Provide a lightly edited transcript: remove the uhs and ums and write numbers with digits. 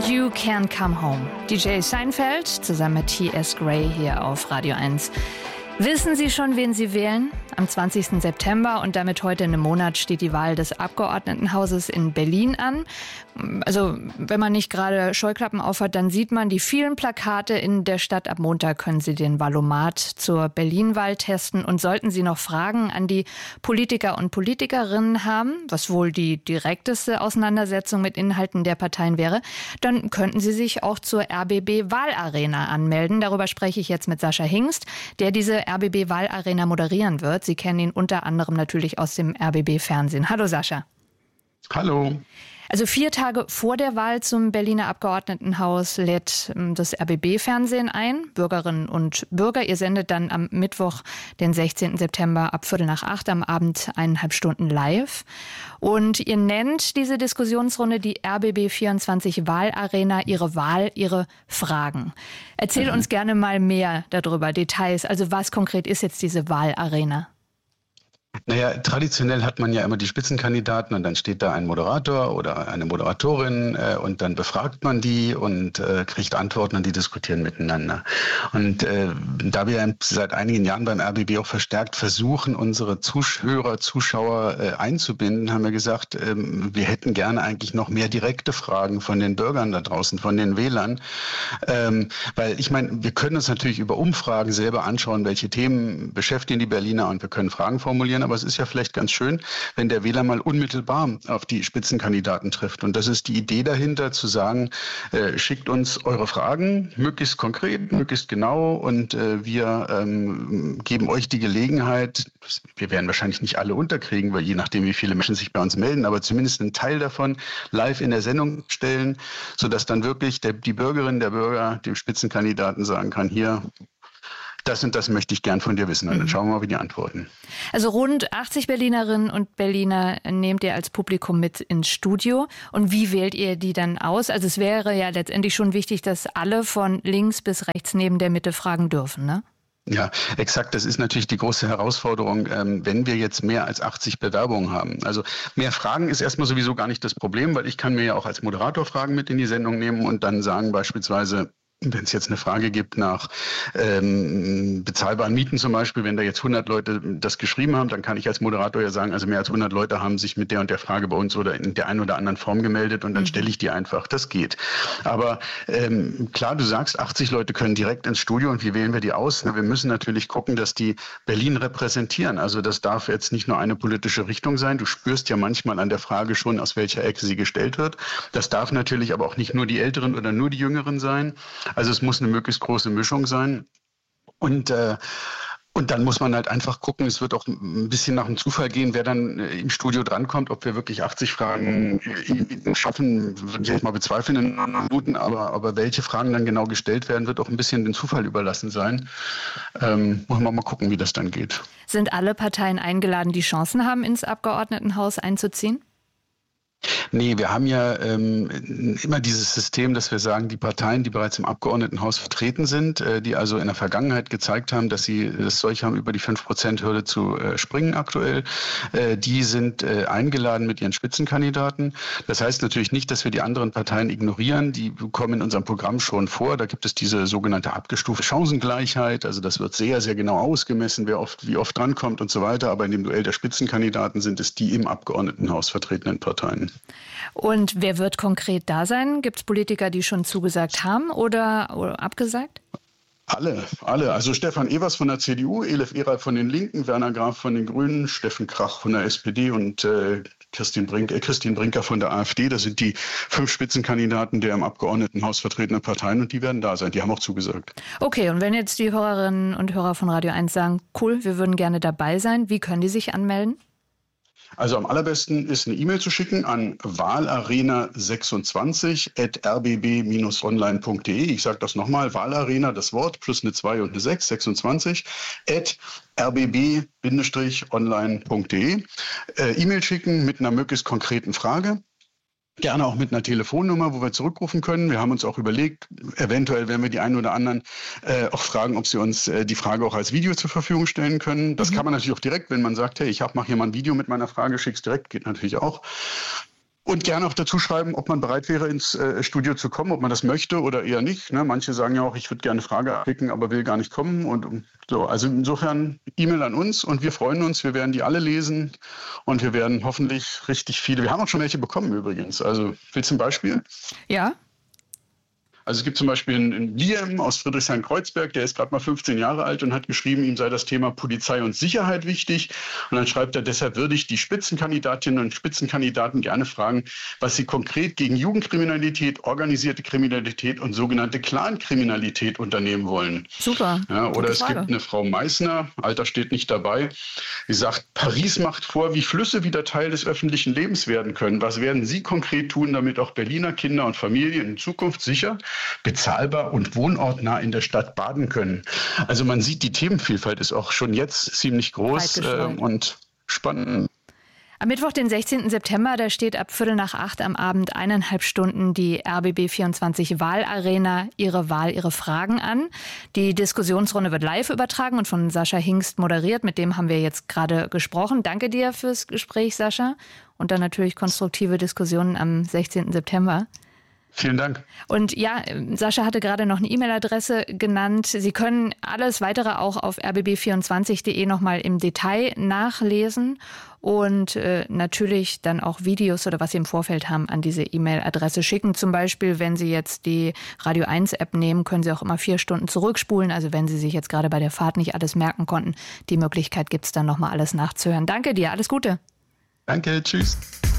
You Can Come Home. DJ Seinfeld zusammen mit T.S. Gray hier auf Radio 1. Wissen Sie schon, wen Sie wählen? Am 20. September und damit heute in einem Monat steht die Wahl des Abgeordnetenhauses in Berlin an. Also wenn man nicht gerade Scheuklappen aufhat, dann sieht man die vielen Plakate in der Stadt. Ab Montag können Sie den Valomat zur Berlin-Wahl testen. Und sollten Sie noch Fragen an die Politiker und Politikerinnen haben, was wohl die direkteste Auseinandersetzung mit Inhalten der Parteien wäre, dann könnten Sie sich auch zur RBB-Wahlarena anmelden. Darüber spreche ich jetzt mit Sascha Hingst, der diese RBB-Wahlarena moderieren wird. Sie kennen ihn unter anderem natürlich aus dem RBB-Fernsehen. Hallo Sascha. Hallo. Also 4 Tage vor der Wahl zum Berliner Abgeordnetenhaus lädt das RBB-Fernsehen ein. Bürgerinnen und Bürger, ihr sendet dann am Mittwoch, den 16. September ab 7:45 am Abend 1,5 Stunden live. Und ihr nennt diese Diskussionsrunde die RBB24 Wahlarena, Ihre Wahl, Ihre Fragen. Erzähl uns gerne mal mehr darüber, Details. Also was konkret ist jetzt diese Wahlarena? Naja, traditionell hat man ja immer die Spitzenkandidaten und dann steht da ein Moderator oder eine Moderatorin und dann befragt man die und kriegt Antworten und die diskutieren miteinander. Und da wir seit einigen Jahren beim RBB auch verstärkt versuchen, unsere Zuschauer einzubinden, haben wir gesagt, wir hätten gerne eigentlich noch mehr direkte Fragen von den Bürgern da draußen, von den Wählern. Weil ich meine, wir können uns natürlich über Umfragen selber anschauen, welche Themen beschäftigen die Berliner und wir können Fragen formulieren. Aber es ist ja vielleicht ganz schön, wenn der Wähler mal unmittelbar auf die Spitzenkandidaten trifft. Und das ist die Idee dahinter, zu sagen, schickt uns eure Fragen, möglichst konkret, möglichst genau. Und wir geben euch die Gelegenheit, wir werden wahrscheinlich nicht alle unterkriegen, weil je nachdem, wie viele Menschen sich bei uns melden, aber zumindest einen Teil davon live in der Sendung stellen, sodass dann wirklich die Bürgerin, der Bürger dem Spitzenkandidaten sagen kann, hier, das und das möchte ich gern von dir wissen. Und dann schauen wir mal, wie die antworten. Also rund 80 Berlinerinnen und Berliner nehmt ihr als Publikum mit ins Studio. Und wie wählt ihr die dann aus? Also es wäre ja letztendlich schon wichtig, dass alle von links bis rechts neben der Mitte fragen dürfen, ne? Ja, exakt. Das ist natürlich die große Herausforderung, wenn wir jetzt mehr als 80 Bewerbungen haben. Also mehr Fragen ist erstmal sowieso gar nicht das Problem, weil ich kann mir ja auch als Moderator Fragen mit in die Sendung nehmen und dann sagen beispielsweise, wenn es jetzt eine Frage gibt nach bezahlbaren Mieten zum Beispiel, wenn da jetzt 100 Leute das geschrieben haben, dann kann ich als Moderator ja sagen, also mehr als 100 Leute haben sich mit der und der Frage bei uns oder in der einen oder anderen Form gemeldet und dann stelle ich die einfach. Das geht. Aber klar, du sagst, 80 Leute können direkt ins Studio und wie wählen wir die aus? Na, wir müssen natürlich gucken, dass die Berlin repräsentieren. Also das darf jetzt nicht nur eine politische Richtung sein. Du spürst ja manchmal an der Frage schon, aus welcher Ecke sie gestellt wird. Das darf natürlich aber auch nicht nur die Älteren oder nur die Jüngeren sein. Also es muss eine möglichst große Mischung sein. Und dann muss man halt einfach gucken, es wird auch ein bisschen nach dem Zufall gehen, wer dann im Studio drankommt, ob wir wirklich 80 Fragen schaffen, würde ich jetzt mal bezweifeln in anderen Minuten, aber welche Fragen dann genau gestellt werden, wird auch ein bisschen dem Zufall überlassen sein. Wollen wir mal gucken, wie das dann geht. Sind alle Parteien eingeladen, die Chancen haben, ins Abgeordnetenhaus einzuziehen? Nee, wir haben ja immer dieses System, dass wir sagen, die Parteien, die bereits im Abgeordnetenhaus vertreten sind, die also in der Vergangenheit gezeigt haben, dass sie das Zeug haben, über die 5%-Hürde zu springen aktuell, die sind eingeladen mit ihren Spitzenkandidaten. Das heißt natürlich nicht, dass wir die anderen Parteien ignorieren. Die kommen in unserem Programm schon vor. Da gibt es diese sogenannte abgestufte Chancengleichheit. Also das wird sehr, sehr genau ausgemessen, wie oft drankommt und so weiter. Aber in dem Duell der Spitzenkandidaten sind es die im Abgeordnetenhaus vertretenen Parteien. Und wer wird konkret da sein? Gibt es Politiker, die schon zugesagt haben oder abgesagt? Alle. Also Stefan Evers von der CDU, Elif Eral von den Linken, Werner Graf von den Grünen, Steffen Krach von der SPD und Christine Brinker von der AfD. Das sind die 5 Spitzenkandidaten der im Abgeordnetenhaus vertretenen Parteien und die werden da sein. Die haben auch zugesagt. Okay, und wenn jetzt die Hörerinnen und Hörer von Radio 1 sagen, cool, wir würden gerne dabei sein, wie können die sich anmelden? Also am allerbesten ist eine E-Mail zu schicken an wahlarena26@rbb-online.de. Ich sage das nochmal, Wahlarena, das Wort, plus eine 2 und eine 6, 26, @rbb-online.de. E-Mail schicken mit einer möglichst konkreten Frage. Gerne auch mit einer Telefonnummer, wo wir zurückrufen können. Wir haben uns auch überlegt, eventuell werden wir die einen oder anderen auch fragen, ob sie uns die Frage auch als Video zur Verfügung stellen können. Das kann man natürlich auch direkt, wenn man sagt, hey, mache hier mal ein Video mit meiner Frage, schick's direkt, geht natürlich auch. Und gerne auch dazu schreiben, ob man bereit wäre, ins Studio zu kommen, ob man das möchte oder eher nicht. Ne? Manche sagen ja auch, ich würde gerne eine Frage abpicken, aber will gar nicht kommen. Und so. Also insofern E-Mail an uns und wir freuen uns. Wir werden die alle lesen und wir werden hoffentlich richtig viele. Wir haben auch schon welche bekommen übrigens. Also willst du ein Beispiel? Ja. Also es gibt zum Beispiel einen Liam aus Friedrichshain-Kreuzberg, der ist gerade mal 15 Jahre alt und hat geschrieben, ihm sei das Thema Polizei und Sicherheit wichtig. Und dann schreibt er, deshalb würde ich die Spitzenkandidatinnen und Spitzenkandidaten gerne fragen, was sie konkret gegen Jugendkriminalität, organisierte Kriminalität und sogenannte Clankriminalität unternehmen wollen. Super. Ja, oder es gibt eine Frau Meißner, Alter steht nicht dabei, die sagt, Paris macht vor, wie Flüsse wieder Teil des öffentlichen Lebens werden können. Was werden Sie konkret tun, damit auch Berliner Kinder und Familien in Zukunft sicher, bezahlbar und wohnortnah in der Stadt baden können? Also man sieht, die Themenvielfalt ist auch schon jetzt ziemlich groß und spannend. Am Mittwoch, den 16. September, da steht ab 7:45 am Abend 1,5 Stunden die RBB24 Wahlarena Ihre Wahl, Ihre Fragen an. Die Diskussionsrunde wird live übertragen und von Sascha Hingst moderiert. Mit dem haben wir jetzt gerade gesprochen. Danke dir fürs Gespräch, Sascha. Und dann natürlich konstruktive Diskussionen am 16. September. Vielen Dank. Und ja, Sascha hatte gerade noch eine E-Mail-Adresse genannt. Sie können alles Weitere auch auf rbb24.de nochmal im Detail nachlesen und natürlich dann auch Videos oder was Sie im Vorfeld haben an diese E-Mail-Adresse schicken. Zum Beispiel, wenn Sie jetzt die Radio 1-App nehmen, können Sie auch immer 4 Stunden zurückspulen. Also wenn Sie sich jetzt gerade bei der Fahrt nicht alles merken konnten, die Möglichkeit gibt es dann nochmal alles nachzuhören. Danke dir, alles Gute. Danke, tschüss.